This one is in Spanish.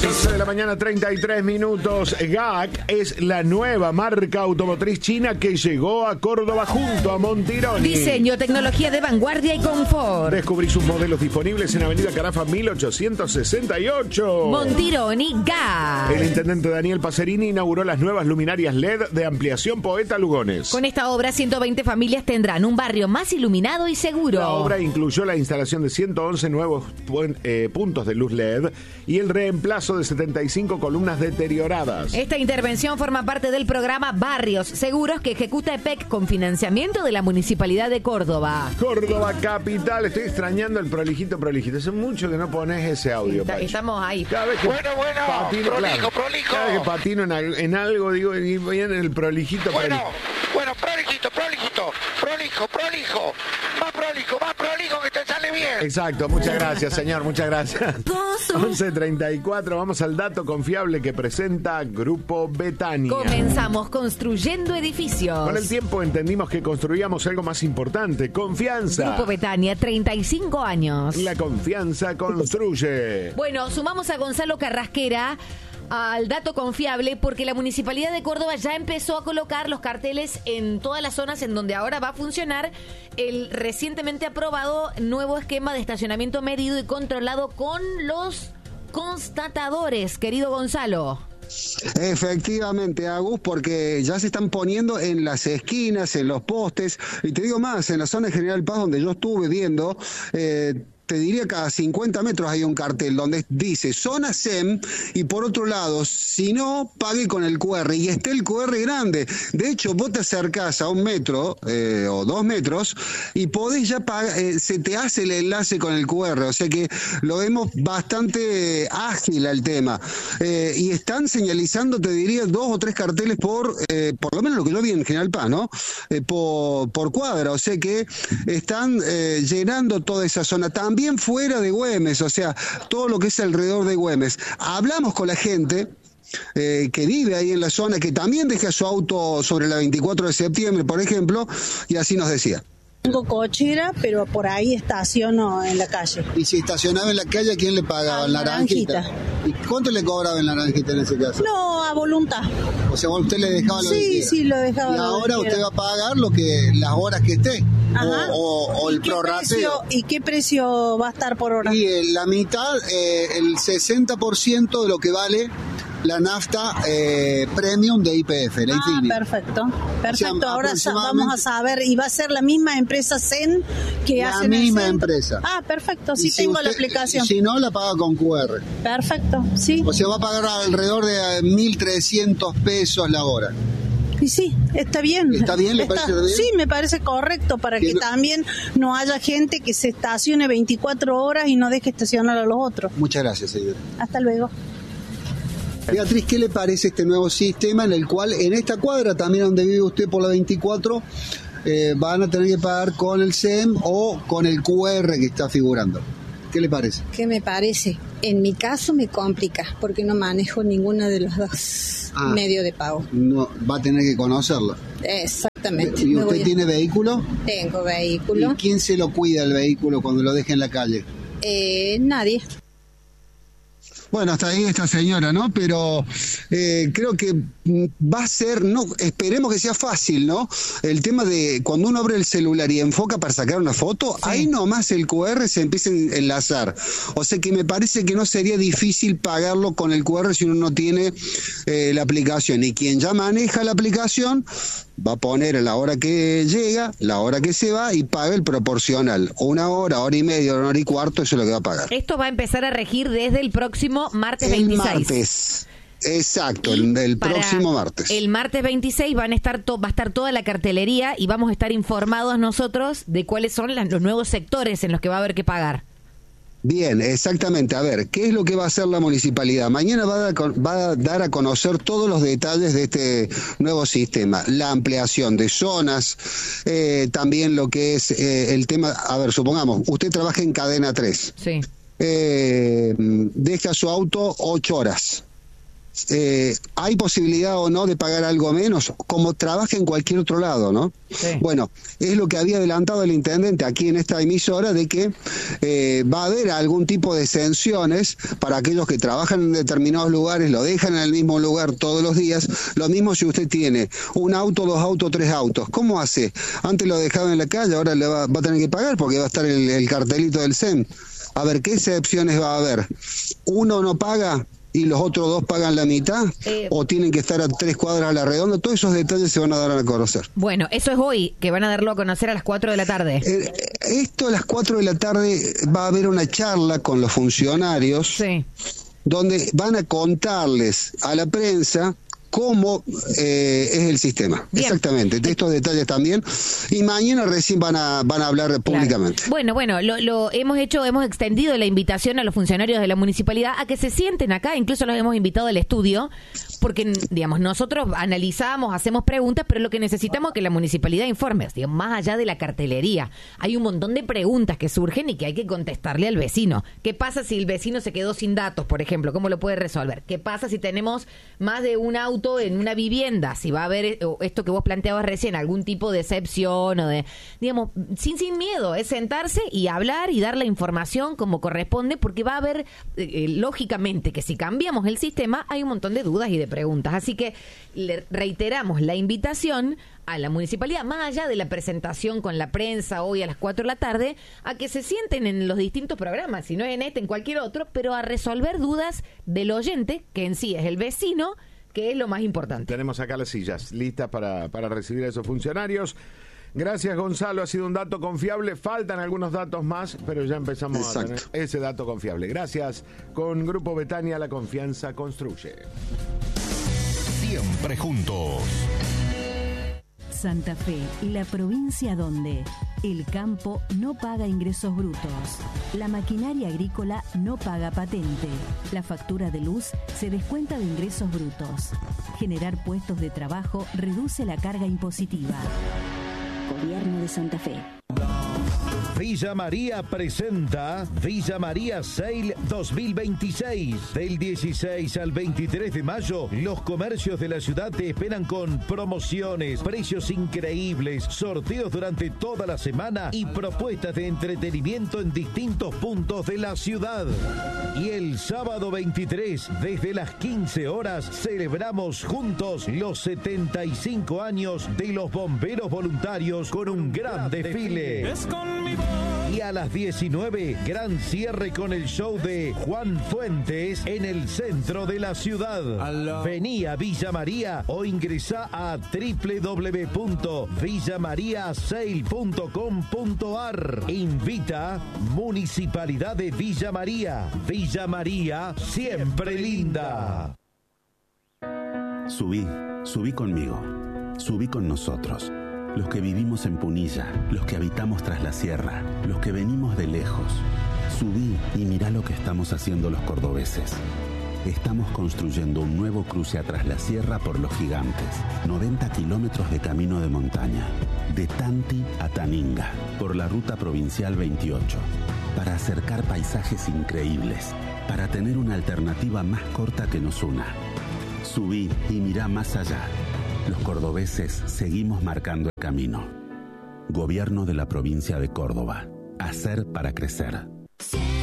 11 de la mañana, 33 minutos. GAC es la nueva marca automotriz china que llegó a Córdoba junto a Montironi. Diseño, tecnología de vanguardia y confort. Descubrí sus modelos disponibles en Avenida Carafa 1868. Montironi GAC. El intendente Daniel Pacerini inauguró las nuevas luminarias LED de ampliación Poeta Lugones. Con esta obra, 120 familias tendrán un barrio más iluminado y seguro. La obra incluyó la instalación de 111 nuevos puntos de luz LED y el reemplazo de 75 columnas deterioradas. Esta intervención forma parte del programa Barrios Seguros que ejecuta EPEC con financiamiento de la Municipalidad de Córdoba. Córdoba Capital. Estoy extrañando el prolijito. Hace mucho que no pones ese audio, Pacho. Estamos ahí. Cada vez que patino, prolijo. Cada vez que patino en algo, digo, y viene el prolijito. Bueno, prolijo. Más prolijo que te sale bien. Exacto, muchas gracias, señor, muchas gracias. 11:34, vamos al dato confiable que presenta Grupo Betania. Comenzamos construyendo edificios. Con el tiempo entendimos que construíamos algo más importante, confianza. Grupo Betania, 35 años. La confianza construye. Bueno, sumamos a Gonzalo Carrasquera al dato confiable porque la Municipalidad de Córdoba ya empezó a colocar los carteles en todas las zonas en donde ahora va a funcionar el recientemente aprobado nuevo esquema de estacionamiento medido y controlado con los constatadores, querido Gonzalo. Efectivamente, Agus, porque ya se están poniendo en las esquinas, en los postes, y te digo más, en la zona de General Paz donde yo estuve viendo, te diría cada 50 metros hay un cartel donde dice zona SEM y por otro lado, si no, pague con el QR y está el QR grande. De hecho, vos te acercás a 1 metro o 2 metros y podés ya pagar, se te hace el enlace con el QR, o sea que lo vemos bastante ágil al tema. Y están señalizando, te diría, 2 o 3 carteles por lo menos lo que yo vi en General Paz, ¿no? Por cuadra, o sea que están llenando toda esa zona. También fuera de Güemes, o sea, todo lo que es alrededor de Güemes. Hablamos con la gente que vive ahí en la zona, que también deja su auto sobre la 24 de septiembre, por ejemplo, y así nos decía. Tengo cochera, pero por ahí estaciono en la calle. ¿Y si estacionaba en la calle, a quién le pagaba? ¿El naranjita? ¿Y cuánto le cobraba el naranjita en ese caso? No, a voluntad. O sea, usted le dejaba lo que quiera. Sí, lo dejaba. Y ahora usted va a pagar las horas que esté. Ajá. O el prorrateo. ¿Y qué precio va a estar por hora? Y la mitad, el 60% de lo que vale la nafta premium de YPF, la Infinity. Perfecto. O sea, Ahora vamos a saber, y va a ser la misma empresa CEN que hace la misma empresa. Perfecto, sí, si tengo usted, la aplicación. Si no, la paga con QR. Perfecto, sí. O sea, va a pagar alrededor de 1.300 pesos la hora. Y sí, está bien. ¿Está bien? ¿Le parece bien? Sí, me parece correcto para que también no haya gente que se estacione 24 horas y no deje estacionar a los otros. Muchas gracias, señora. Hasta luego. Beatriz, ¿qué le parece este nuevo sistema en el cual en esta cuadra, también donde vive usted por la 24, van a tener que pagar con el SEM o con el QR que está figurando? ¿Qué le parece? ¿Qué me parece? En mi caso me complica porque no manejo ninguno de los dos medios de pago. No, va a tener que conocerlo. Exactamente. ¿Y usted tiene vehículo? Tengo vehículo. ¿Y quién se lo cuida el vehículo cuando lo deja en la calle? Nadie. Bueno, hasta ahí esta señora, ¿no? Pero creo que va a ser, no, esperemos que sea fácil, ¿no? El tema de cuando uno abre el celular y enfoca para sacar una foto, sí, ahí nomás el QR se empieza a enlazar. O sea que me parece que no sería difícil pagarlo con el QR si uno no tiene la aplicación. Y quien ya maneja la aplicación va a poner a la hora que llega, la hora que se va y paga el proporcional. 1 hora, hora y media, 1 hora y cuarto, eso es lo que va a pagar. Esto va a empezar a regir desde el próximo martes 26. Martes. Exacto, el próximo martes. El martes 26 va a estar toda la cartelería y vamos a estar informados nosotros de cuáles son los nuevos sectores en los que va a haber que pagar. Bien, exactamente. A ver, ¿qué es lo que va a hacer la municipalidad? Mañana va a dar a conocer todos los detalles de este nuevo sistema. La ampliación de zonas, también lo que es el tema... A ver, supongamos, usted trabaja en cadena 3. Sí. Deja su auto 8 horas. ¿hay posibilidad o no de pagar algo menos? Como trabaja en cualquier otro lado, ¿no? Sí. Bueno, es lo que había adelantado el intendente aquí en esta emisora, de que va a haber algún tipo de exenciones para aquellos que trabajan en determinados lugares, lo dejan en el mismo lugar todos los días. Lo mismo si usted tiene un auto, 2 autos, 3 autos. ¿Cómo hace? Antes lo dejaba en la calle, ahora le va a tener que pagar porque va a estar el cartelito del SEM. A ver, ¿qué excepciones va a haber? ¿Uno no paga y los otros 2 pagan la mitad? ¿O tienen que estar a 3 cuadras a la redonda? Todos esos detalles se van a dar a conocer. Bueno, eso es hoy, que van a darlo a conocer a las 4 de la tarde. Esto a las 4 de la tarde va a haber una charla con los funcionarios, Sí. donde van a contarles a la prensa cómo es el sistema. Bien. Exactamente, de estos detalles también. Y mañana recién van a hablar públicamente. Bueno, lo hemos extendido la invitación a los funcionarios de la municipalidad a que se sienten acá, incluso los hemos invitado al estudio, porque, digamos, nosotros analizamos, hacemos preguntas, pero lo que necesitamos es que la municipalidad informe, digamos, más allá de la cartelería. Hay un montón de preguntas que surgen y que hay que contestarle al vecino. ¿Qué pasa si el vecino se quedó sin datos, por ejemplo? ¿Cómo lo puede resolver? ¿Qué pasa si tenemos más de un auto en una vivienda? Si va a haber esto que vos planteabas recién, algún tipo de excepción o de, digamos, sin miedo, es sentarse y hablar y dar la información como corresponde, porque va a haber, lógicamente, que si cambiamos el sistema hay un montón de dudas y de preguntas. Así que le reiteramos la invitación a la municipalidad, más allá de la presentación con la prensa hoy a las 4 de la tarde, a que se sienten en los distintos programas, si no en este, en cualquier otro, pero a resolver dudas del oyente, que en sí es el vecino, que es lo más importante. Tenemos acá las sillas listas para recibir a esos funcionarios. Gracias, Gonzalo, ha sido un dato confiable. Faltan algunos datos más, pero ya empezamos a tener ese dato confiable. Gracias. Con Grupo Betania, la confianza construye. Siempre juntos. Santa Fe, la provincia donde el campo no paga ingresos brutos, la maquinaria agrícola no paga patente, la factura de luz se descuenta de ingresos brutos. Generar puestos de trabajo reduce la carga impositiva. Gobierno de Santa Fe. Villa María presenta Villa María Sale 2026. Del 16 al 23 de mayo, los comercios de la ciudad te esperan con promociones, precios increíbles, sorteos durante toda la semana y propuestas de entretenimiento en distintos puntos de la ciudad. Y el sábado 23, desde las 15 horas, celebramos juntos los 75 años de los bomberos voluntarios con un gran desfile. Y a las 19, gran cierre con el show de Juan Fuentes en el centro de la ciudad. Vení a Villa María o ingresá a www.villamariasale.com.ar. Invita Municipalidad de Villa María. Villa María, siempre linda. Subí conmigo. Subí con nosotros. Los que vivimos en Punilla, los que habitamos tras la sierra, los que venimos de lejos. Subí y mirá lo que estamos haciendo los cordobeses. Estamos construyendo un nuevo cruce a Tras la Sierra por Los Gigantes. 90 kilómetros de camino de montaña. De Tanti a Taninga, por la ruta provincial 28. Para acercar paisajes increíbles. Para tener una alternativa más corta que nos una. Subí y mirá más allá. Los cordobeses seguimos marcando el camino. Gobierno de la provincia de Córdoba. Hacer para crecer.